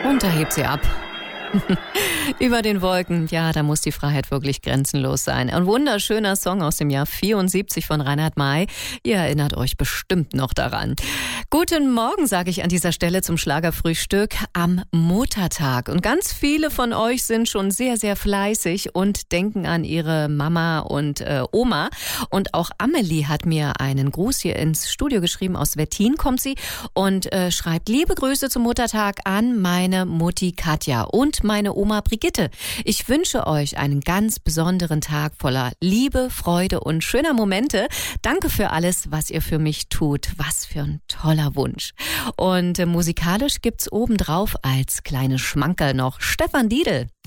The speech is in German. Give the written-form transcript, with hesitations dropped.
Und da hebt sie ab. Über den Wolken, ja, da muss die Freiheit wirklich grenzenlos sein. Ein wunderschöner Song aus dem Jahr 74 von Reinhard May. Ihr erinnert euch bestimmt noch daran. Guten Morgen, sage ich an dieser Stelle zum Schlagerfrühstück am Muttertag. Und ganz viele von euch sind schon sehr, sehr fleißig und denken an ihre Mama und Oma. Und auch Amelie hat mir einen Gruß hier ins Studio geschrieben. Aus Wettin kommt sie und schreibt: Liebe Grüße zum Muttertag an meine Mutti Katja und meine Oma Brigitte. Ich wünsche euch einen ganz besonderen Tag voller Liebe, Freude und schöner Momente. Danke für alles, was ihr für mich tut. Was für ein toller Wunsch. Und musikalisch gibt's obendrauf als kleine Schmankerl noch Stefan Diedl.